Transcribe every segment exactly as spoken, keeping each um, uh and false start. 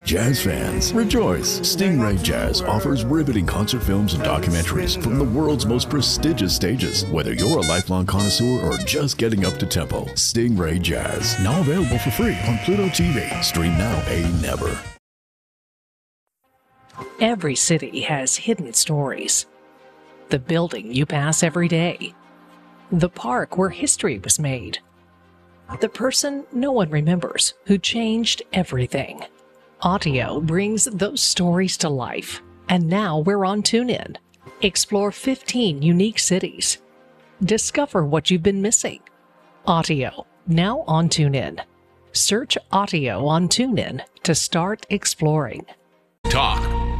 Jazz fans, rejoice! Stingray Jazz offers riveting concert films and documentaries from the world's most prestigious stages. Whether you're a lifelong connoisseur or just getting up to tempo, Stingray Jazz, now available for free on Pluto T V. Stream now, pay never. Every city has hidden stories. The building you pass every day. The park where history was made. The person no one remembers who changed everything. Audio brings those stories to life, and now we're on TuneIn. Explore fifteen unique cities. Discover what you've been missing. Audio, now on TuneIn. Search Audio on TuneIn to start exploring. Talk.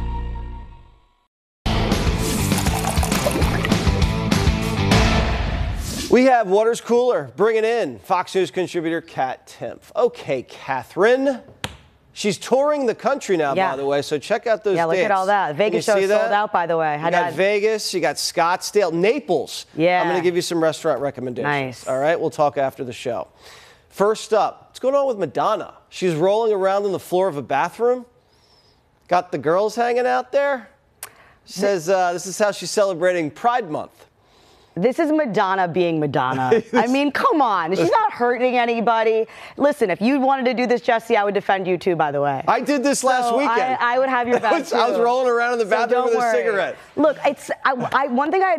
We have Water's Cooler. Bring it in. Fox News contributor Kat Timpf. Okay, Catherine. She's touring the country now, yeah. by the way, so check out those Yeah, look dates. at all that. Vegas show sold out, by the way. You got Vegas, you got Scottsdale, Naples. Yeah. I'm going to give you some restaurant recommendations. Nice. All right, we'll talk after the show. First up, what's going on with Madonna? She's rolling around on the floor of a bathroom. Got the girls hanging out there. Says uh, this is how she's celebrating Pride Month. This is Madonna being Madonna. I mean, come on. She's not hurting anybody. Listen, if you wanted to do this, Jesse, I would defend you too, by the way. I did this last so weekend. I, I would have your back I was, too. I was rolling around in the So bathroom with worry. a cigarette. Look, it's I, I, one thing I